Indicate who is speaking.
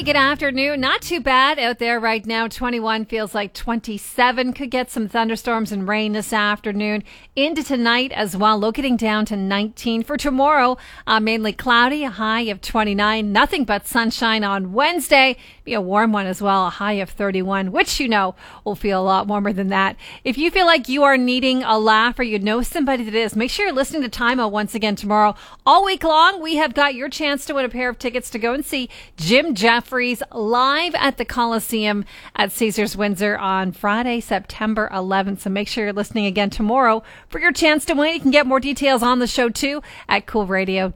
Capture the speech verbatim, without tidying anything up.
Speaker 1: good afternoon. Not too bad out there right now. twenty-one feels like twenty-seven. Could get some thunderstorms and rain this afternoon. Into tonight as well. Low getting down to nineteen. For tomorrow, uh, mainly cloudy, a high of twenty-nine. Nothing but sunshine on Wednesday. Be a warm one as well, a high of thirty-one, which you know will feel a lot warmer than that. If you feel like you are needing a laugh or you know somebody that is, make sure you're listening to Time Out once again tomorrow. All week long, we have got your chance to win a pair of tickets to go and see Jim Jeffries live at the Coliseum at Caesars Windsor on Friday, September eleventh. So make sure you're listening again tomorrow for your chance to win. You can get more details on the show too at cool radio